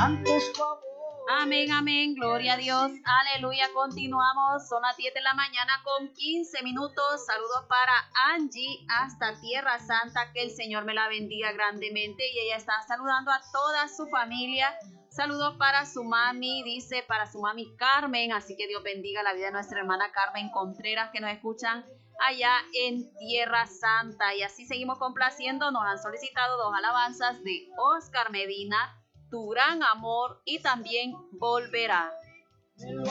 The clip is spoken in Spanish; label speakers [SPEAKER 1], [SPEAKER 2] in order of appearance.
[SPEAKER 1] antes tu amor.
[SPEAKER 2] Amén, amén, gloria a Dios, aleluya. Continuamos, son las 10 de la mañana con 15 minutos. Saludos para Angie hasta Tierra Santa, que el Señor me la bendiga grandemente. Y ella está saludando a toda su familia. Saludos para su mami, dice, para su mami Carmen. Así que Dios bendiga la vida de nuestra hermana Carmen Contreras, que nos escuchan allá en Tierra Santa. Y así seguimos complaciendo. Nos han solicitado 2 alabanzas de Oscar Medina, Tu Gran Amor y también Volverá.